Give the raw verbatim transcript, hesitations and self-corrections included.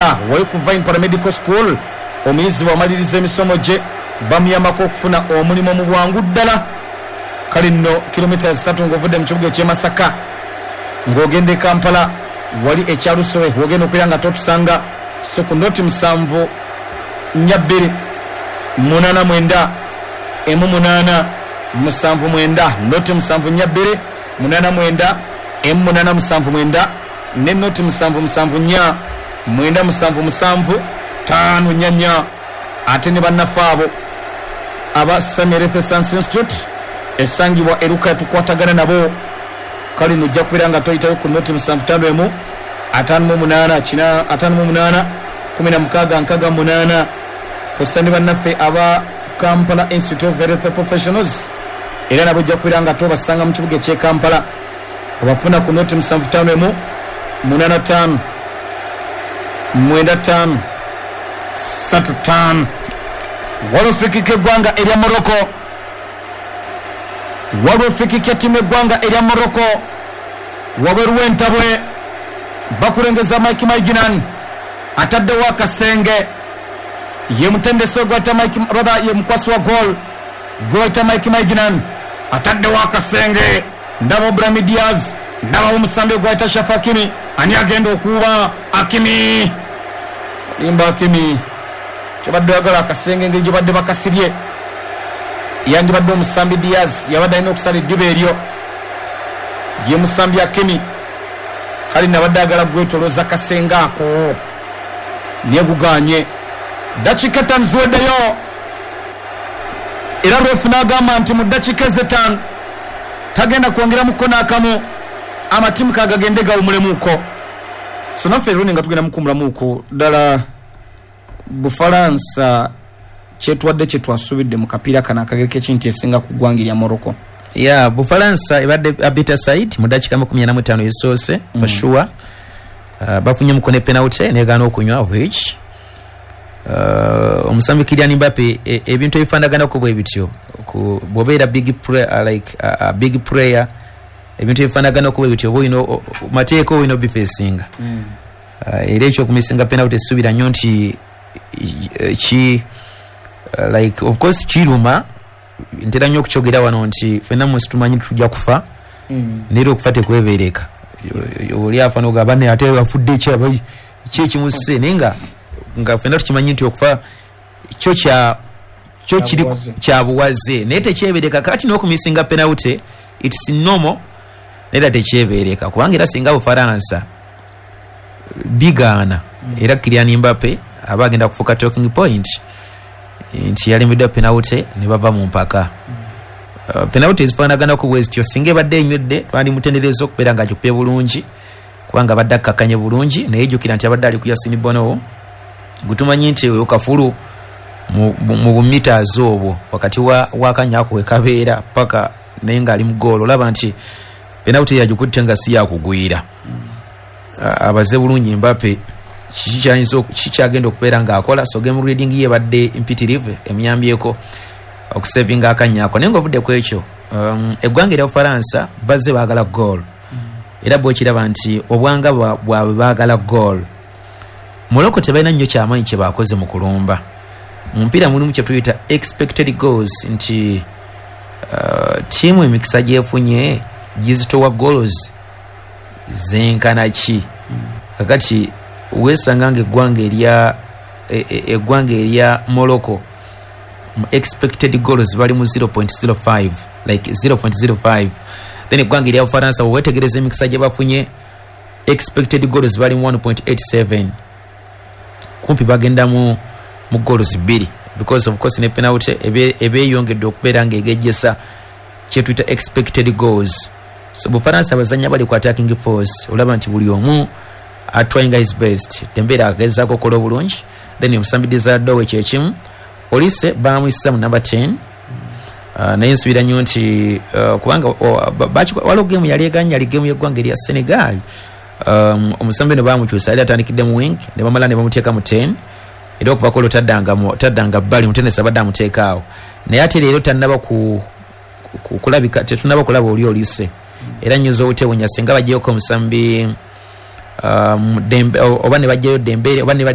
A wali kuva Impala Medical School omuyizi bw'amaliriza emisomo gye bamuyambako okufuna omulimu mu bwangu ddala. Kale nno kilomita zisatu ng'ovudde mu kibuga eky'e Masaka ng'ogenda e Kampala wali ekyalusowe wogenda okwera nga totusanga so ku noti musanvu nyabbiri munana mwenda emu munana musanvu mwenda noti musanvu nyabbiri munana mwenda emu munana musanvu mwenda ne noti musanvu musanvu nya mwenda musanvu musanvu tano nyanya. Ate ne bannaffe abo aba Samuel Science Institute esangibwa eruka tukwatagana nabo kale nujja kubeera nga toyitayo ku noti musanvu tano emu atano mu munana kina atano mu munana kumi na mukaaga nkaaga munana kusani bannaffe aba Kampala Institute of Health Professionals era nabo jja kubeera nga tobasanga mu kibuga ky'e Kampala obafuna ku noti musanvu tano emu munana tano mwenda tano satu tano. Walufikike eggwanga erya Morocco walufikike timu eggwanga erya Morocco waberuwa entabwe bakulengeza Mike Maiginan ataddewo akasenge ye mutendesi ogwayita Mike rather ye mukwasi wa goal gwayita Mike Maiginan ataddewo akasenge ndaba Brahim Diaz ndaba omusambi ogwayita Shafa Hakimi ani agenda okuba Hakimi limba Hakimi kyobadde yagala akasenge ngeri gyebadde bakasibye yandibadde omusambi Diaz yabadde alina okusala eddiba eryo ye musambi Hakimi kali nabadde agala gwetolooza kasenge ako niyeguganye dakika ttaano ziweddeyo era refu n'agamba nti mu dakika ez'ettaano tagenda kwongeramuko n'akamu amatimu kagagende gawumulemuuko so naffe erundi nga tugenda mukumulamuuko ddala Bufalansa kyetwadde kyetwasuubidde mu kapiira kana akageke kinti esinga ku ggwanga erya Morocco. Yeah, Bufalansa ebadde abita side mu dakika makumi ana mu ttaano esoose mm. for sure. Uh, bafunye mukone penalty negaana okunywa which uh, omusambi Kylian Mbappe e, ebintu ebifaanagana ku bwe bityo ku bobeera big player uh, like a uh, uh, big player ebintu ebifaanagana ku bwe bityo boino mateeko boino bifesinga mm. uh, era ekyo kumisinga penalty subira nnyo nti ki uh, like of course kiruma ntera nnyo okukyogera wano nti fenna mwe tumanyi tujja kufa mm. nero okufa tekwebeereka oli afa n'ogamba ne ate afudde ekyaba ki ekimuse naye nga nga fenna tukimanyi nti okufa kyo kya kyo kiri kya buwaze naye tekyebeereka kati n'okumisinga penalty it's normal naye tekyebeereka kubanga era singa Bufalansa bigaana mm. era Kylian Mbappe aba agenda kufuuka talking point nti yalemeddwa penalty ne bava mu mpaka mm. uh, penalty ezifaanagana ku bwezityo singa ebadde enywedde twandi mutendereza okubeera nga agikubye bulungi kubanga abadde akkakanye bulungi naye jjukira nti abadde ali ku Yasin Bono gutumanyi nti okafulu mu, mu, mu bumitaazi obwo wakati wa wakanyako wekabeera paka naye ng'ali mu goolo olaba nti penalty yagikutte nga si yakugwira mm. uh, abaze bulungi Mbappe kikyayinza kikyagenda okubeera ng'akola so game reading ye badde impitirive emyambyeko okusevinga akanyako naye ng'ovudde ku ekyo um, eggwanga erya Bufalansa bazze baagala goal mm. era bwekiraba nti obwanga bwabwe baagala goal Morocco tebalina nnyo kyamaanyi kye baakoze mu kulumba mu mpiira mulimu kye tuyita expected goals nti uh, tiimu emikisa gyefunye gizitowa goals zenkana ki mm. kakati wesanga ng'eggwanga erya eggwanga erya Morocco expected goals bali mu zero point zero five like zero point zero five then eggwanga erya Bufalansa wetegereza emikisa gye bafunye expected goals bali mu one point eight seven kumpi bagenda mu mu goals bbiri because of course ne penalty ebe ebeyongedde okubeera ng'egejjesa kye tuyita expected goals so Bufalansa abazanya bali ku attacking force olaba nti buli omu are trying his best Dembele agezako okukola obulungi then omusambi Desiré kyekimu Olise bamwisa mu number ten uh, naye nsubira nnyo nti uh, kubanga uh, waliwo game yali eganya yali game y'eggwanga erya Senegal um, omusambi ne bamukyusa yali atandikidde mu wing ne bamala ne bamuteeka mu ten era okuva kolo taddanga taddanga bbali mutenesa badde amuteekaawo naye ate leero tannaba ku kulabika tetunaba kulaba oli Olise era nnyo z'obutewunya singa bajjeko omusambi um, Dembe oba ne bajjayo Dembele oba ne